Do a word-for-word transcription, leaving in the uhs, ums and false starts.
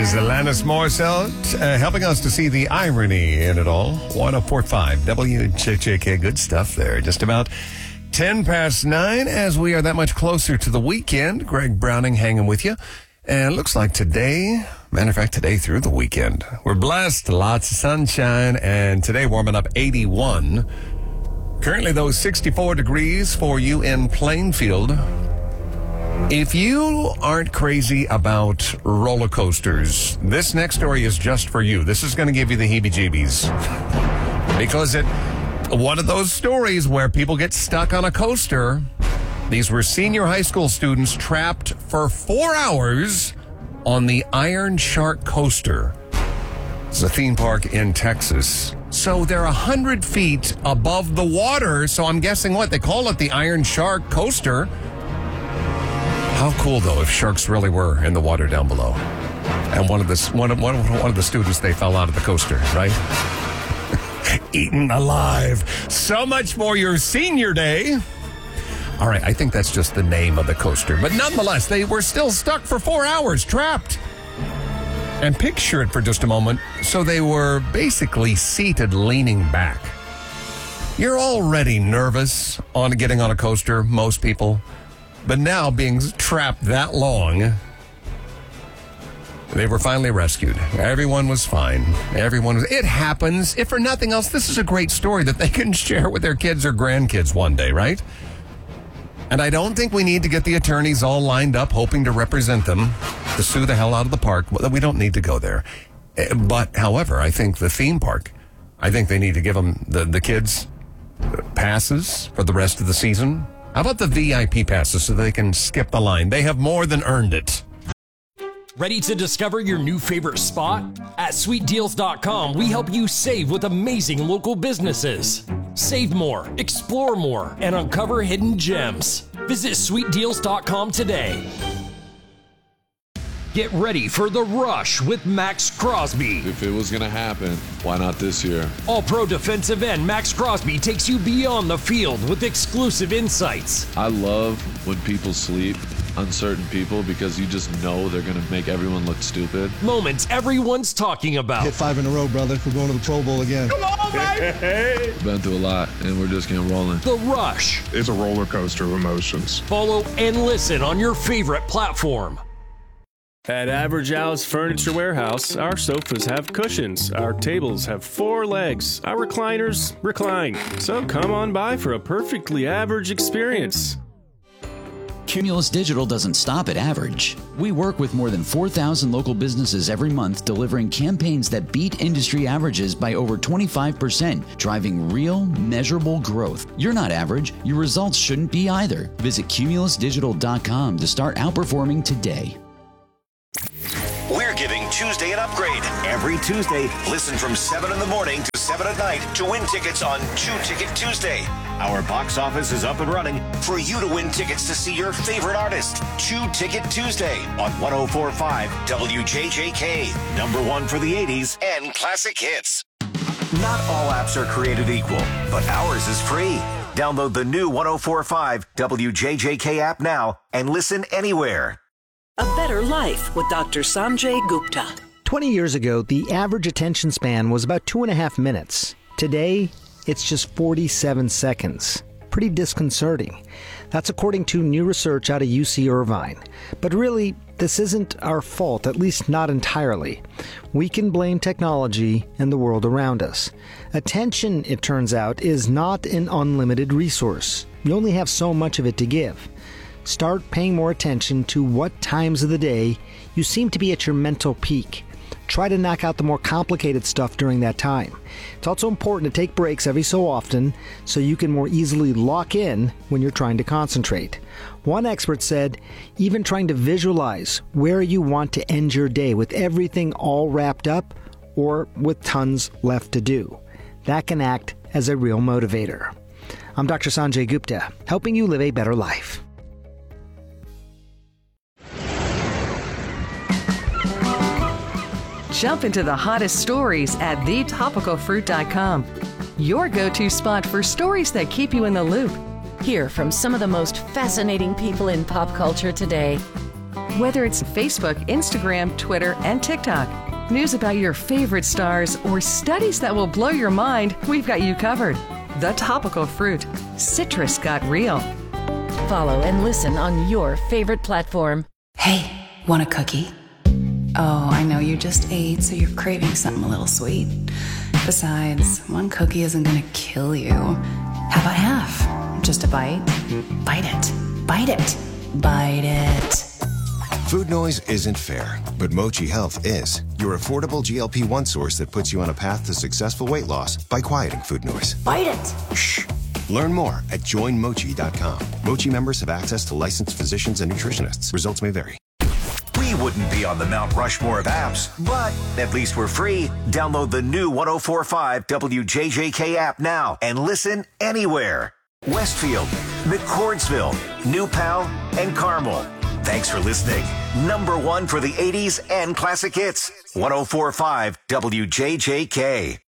is Alanis Morissette, uh, helping us to see the irony in it all. one oh four point five W J J K. Good stuff there. Just about ten past nine as we are that much closer to the weekend. Greg Browning hanging with you. And it looks like today, matter of fact, today through the weekend, we're blessed, lots of sunshine, and today warming up eighty-one. Currently, though, sixty-four degrees for you in Plainfield. If you aren't crazy about roller coasters, this next story is just for you. This is going to give you the heebie-jeebies. Because it, one of those stories where people get stuck on a coaster. These were senior high school students trapped for four hours on the Iron Shark Coaster. It's a theme park in Texas. So they're one hundred feet above the water. So I'm guessing what? They call it the Iron Shark Coaster. How cool, though, if sharks really were in the water down below. And one of the, one of, one of, one of the students, they fell out of the coaster, right? Eaten alive. So much for your senior day. All right, I think that's just the name of the coaster. But nonetheless, they were still stuck for four hours, trapped. And picture it for just a moment. So they were basically seated, leaning back. You're already nervous on getting on a coaster, most people. But now being trapped that long, they were finally rescued. Everyone was fine. Everyone was, it happens. If for nothing else, this is a great story that they can share with their kids or grandkids one day, right? And I don't think we need to get the attorneys all lined up hoping to represent them to sue the hell out of the park. We don't need to go there. But, however, I think the theme park, I think they need to give them, the, the kids, passes for the rest of the season. How about the V I P passes so they can skip the line? They have more than earned it. Ready to discover your new favorite spot? At sweet deals dot com, we help you save with amazing local businesses. Save more, explore more, and uncover hidden gems. Visit sweet deals dot com today. Get ready for the rush with Max Crosby. If it was going to happen, why not this year? All-pro defensive end Max Crosby takes you beyond the field with exclusive insights. I love when people sleep on certain people because you just know they're going to make everyone look stupid. Moments everyone's talking about. Hit five in a row, brother. We're going to the Pro Bowl again. Come on, baby! Been through a lot, and we're just getting rolling. The Rush. It's a roller coaster of emotions. Follow and listen on your favorite platform. At Average Al's Furniture Warehouse, our sofas have cushions, our tables have four legs, our recliners recline. So come on by for a perfectly average experience. Cumulus Digital doesn't stop at average. We work with more than four thousand local businesses every month, delivering campaigns that beat industry averages by over twenty-five percent, driving real, measurable growth. You're not average. Your results shouldn't be either. Visit cumulus digital dot com to start outperforming today. We're giving Tuesday an upgrade. Every Tuesday, listen from seven in the morning to seven at night to win tickets on Two Ticket Tuesday. Our box office is up and running for you to win tickets to see your favorite artist. Two Ticket Tuesday on one oh four point five W J J K. Number one for the eighties and classic hits. Not all apps are created equal, but ours is free. Download the new one oh four point five W J J K app now and listen anywhere. A Better Life with Doctor Sanjay Gupta. twenty years ago, the average attention span was about two and a half minutes. Today, it's just forty-seven seconds. Pretty disconcerting. That's according to new research out of U C Irvine. But really, this isn't our fault, at least not entirely. We can blame technology and the world around us. Attention, it turns out, is not an unlimited resource. You only have so much of it to give. Start paying more attention to what times of the day you seem to be at your mental peak. Try to knock out the more complicated stuff during that time. It's also important to take breaks every so often so you can more easily lock in when you're trying to concentrate. One expert said, even trying to visualize where you want to end your day with everything all wrapped up or with tons left to do. That can act as a real motivator. I'm Doctor Sanjay Gupta, helping you live a better life. Jump into the hottest stories at the topical fruit dot com. Your go-to spot for stories that keep you in the loop. Hear from some of the most fascinating people in pop culture today. Whether it's Facebook, Instagram, Twitter, and TikTok, news about your favorite stars, or studies that will blow your mind, we've got you covered. The Topical Fruit. Citrus got real. Follow and listen on your favorite platform. Hey, want a cookie? Oh, I know you just ate, so you're craving something a little sweet. Besides, one cookie isn't gonna kill you. How about half? Just a bite? Bite it. Bite it. Bite it. Food noise isn't fair, but Mochi Health is. Your affordable G L P one source that puts you on a path to successful weight loss by quieting food noise. Bite it. Shh. Learn more at join mochi dot com. Mochi members have access to licensed physicians and nutritionists. Results may vary. We wouldn't be on the Mount Rushmore of apps, but at least we're free. Download the new one oh four point five W J J K app now and listen anywhere. Westfield, McCordsville, New Pal, and Carmel. Thanks for listening. Number one for the eighties and classic hits. one oh four point five W J J K.